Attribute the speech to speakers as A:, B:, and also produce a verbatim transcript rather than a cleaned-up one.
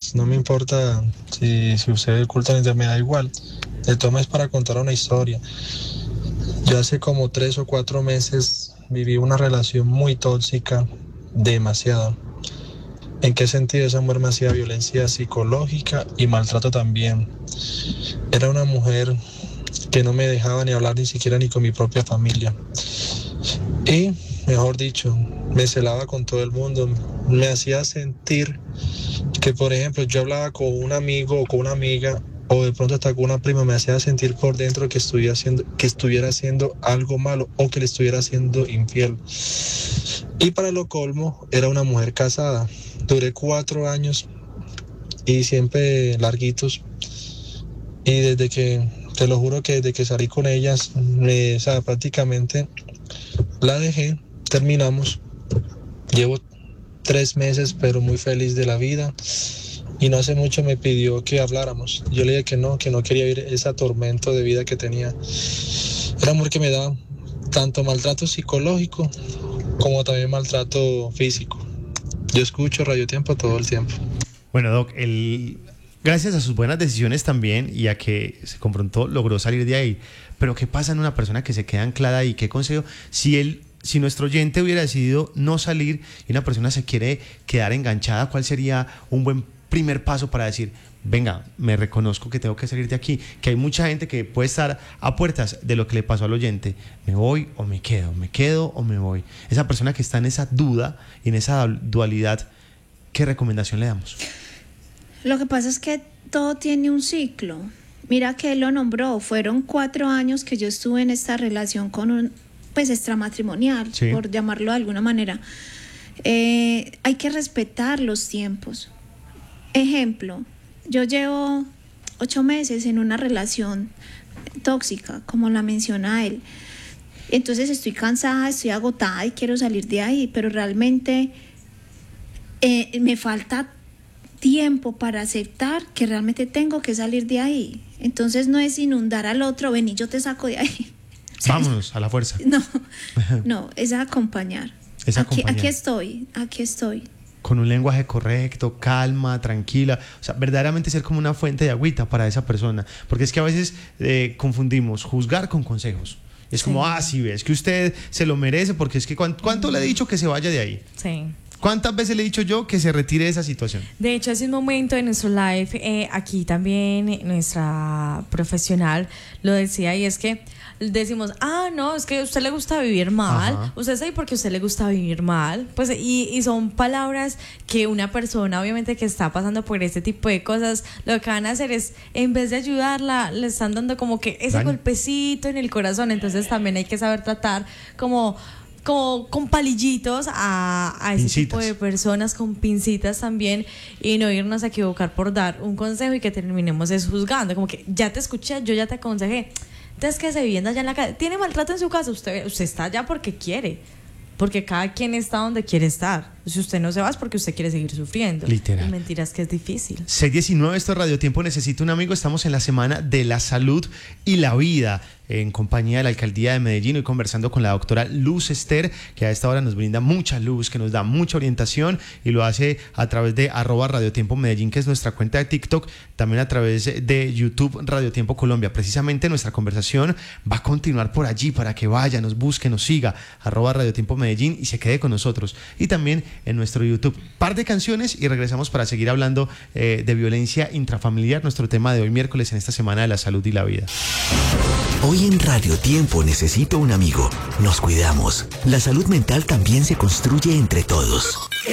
A: pues no me importa si, si usted oculta la me da igual. El toma es para contar una historia. Yo hace como tres o cuatro meses viví una relación muy tóxica, demasiado. ¿En qué sentido? Esa mujer me hacía violencia psicológica y maltrato también. Era una mujer que no me dejaba ni hablar ni siquiera ni con mi propia familia. Y, mejor dicho, me celaba con todo el mundo. Me hacía sentir que, por ejemplo, yo hablaba con un amigo o con una amiga o de pronto hasta con una prima, me hacía sentir por dentro que estuviera haciendo, que estuviera haciendo algo malo o que le estuviera haciendo infiel. Y para lo colmo, era una mujer casada. Duré cuatro años y siempre larguitos. Y desde que, te lo juro que desde que salí con ellas, me, o sea, prácticamente la dejé, terminamos. Llevo tres meses, pero muy feliz de la vida. Y no hace mucho me pidió que habláramos. Yo le dije que no, que no quería vivir ese tormento de vida que tenía. Era amor que me daba tanto maltrato psicológico como también maltrato físico. Yo escucho Radio Tiempo todo el tiempo.
B: Bueno, Doc, el... gracias a sus buenas decisiones también y a que se confrontó, logró salir de ahí. Pero ¿qué pasa en una persona que se queda anclada ahí? ¿Qué consejo? Si él, si nuestro oyente hubiera decidido no salir y una persona se quiere quedar enganchada, ¿cuál sería un buen primer paso para decir, venga, me reconozco que tengo que salir de aquí? Que hay mucha gente que puede estar a puertas de lo que le pasó al oyente. ¿Me voy o me quedo? ¿Me quedo o me voy? Esa persona que está en esa duda y en esa dualidad, ¿qué recomendación le damos?
C: Lo que pasa es que todo tiene un ciclo. Mira que él lo nombró, fueron cuatro años que yo estuve en esta relación con un, pues extramatrimonial, sí, por llamarlo de alguna manera. Eh, hay que respetar los tiempos. Ejemplo, yo llevo ocho meses en una relación tóxica, como la menciona él. Entonces estoy cansada, estoy agotada y quiero salir de ahí, pero realmente eh, me falta tiempo para aceptar que realmente tengo que salir de ahí. Entonces no es inundar al otro, ven y yo te saco de ahí. O sea,
B: vámonos a la fuerza.
C: No, no, es acompañar.
B: Es acompañar.
C: Aquí, aquí estoy, aquí estoy.
B: Con un lenguaje correcto, calma, tranquila, o sea, verdaderamente ser como una fuente de agüita para esa persona, porque es que a veces eh, confundimos juzgar con consejos. Es sí. como, ah, sí, ves que usted se lo merece, porque es que ¿cuánto, cuánto le he dicho que se vaya de ahí?
D: Sí.
B: ¿Cuántas veces le he dicho yo que se retire de esa situación?
D: De hecho, hace un momento en nuestro live, eh, aquí también nuestra profesional lo decía, y es que decimos, ah, no, es que a usted le gusta vivir mal. Ajá. Usted sabe por qué a usted le gusta vivir mal. Pues, y, y son palabras que una persona, obviamente, que está pasando por este tipo de cosas, lo que van a hacer es, en vez de ayudarla, le están dando como que ese Daño. golpecito en el corazón. Entonces también hay que saber tratar como... como con palillitos a, a ese pincitas. tipo de personas, con pincitas también, y no irnos a equivocar por dar un consejo y que terminemos es juzgando, como que ya te escuché, yo ya te aconsejé, entonces que se viviendo allá en la calle, tiene maltrato en su casa, usted, usted está allá porque quiere, porque cada quien está donde quiere estar. Si usted no se va es porque usted quiere seguir sufriendo.
B: Literal.
D: Y mentiras que es difícil.
B: seis diecinueve, esto es Radio Tiempo Necesito un Amigo. Estamos en la Semana de la Salud y la Vida, en compañía de la Alcaldía de Medellín, y conversando con la doctora Luz Esther, que a esta hora nos brinda mucha luz, que nos da mucha orientación, y lo hace a través de arroba Radio Tiempo Medellín, que es nuestra cuenta de TikTok, también a través de YouTube Radio Tiempo Colombia. Precisamente nuestra conversación va a continuar por allí, para que vaya, nos busque, nos siga, arroba Radio Tiempo Medellín, y se quede con nosotros. Y también en nuestro YouTube. Par de canciones y regresamos para seguir hablando eh, de violencia intrafamiliar, nuestro tema de hoy miércoles en esta Semana de la Salud y la Vida.
E: Hoy en Radio Tiempo Necesito un Amigo. Nos cuidamos. La salud mental también se construye entre todos.